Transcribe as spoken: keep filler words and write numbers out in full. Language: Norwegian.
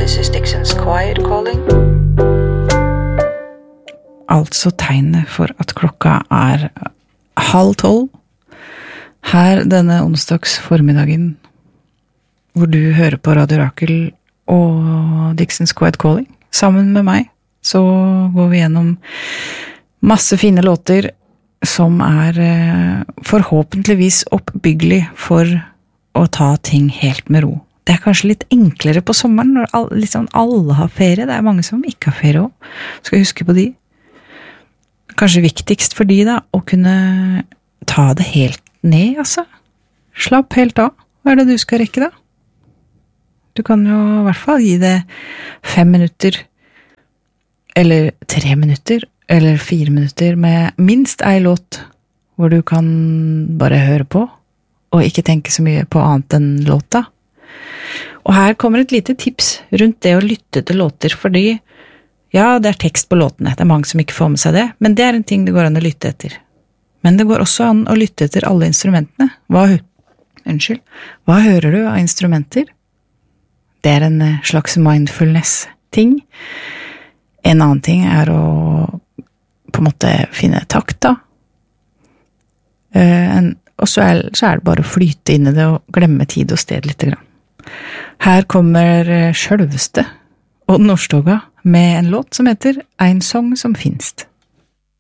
This is Dixon's Quiet Calling. Altså tegnet for at klokka er halv tolv her denne onsdags formiddagen, hvor du hører på Radio Rakel og Dixon's Quiet Calling. Sammen med meg så går vi gjennom masse fine låter som er forhåpentligvis oppbyggelig for å ta ting helt med ro. Det er kanskje litt enklere på sommeren når alle, liksom alle har ferie. Det er mange som ikke har ferie også. Skal huske på de. Kanskje viktigst for de da, å kunne ta det helt ned, altså. Slapp helt av. Hva er det du skal rekke da? Du kan jo i hvert fall gi det fem minutter, eller tre minutter, eller fire minutter med minst ei låt, hvor du kan bare høre på, og ikke tenke så mye på annet enn låta. Og her kommer et lite tips rundt det å lytte til låter, fordi ja, det er tekst på låtene, det er mange som ikke får med seg det, men det er en ting det går an å lytte etter. Men det går også an å lytte etter alle instrumentene. Hva, unnskyld, hva hører du av instrumenter? Det er en slags mindfulness-ting. En annen ting er å på en måte finne takt da. Uh, og så er, så er det bare å flyte inn i det og glemme tid og sted litt grann. Her kommer sjølveste Odd Nordstoga med en låt som heter «Ein sång som finst».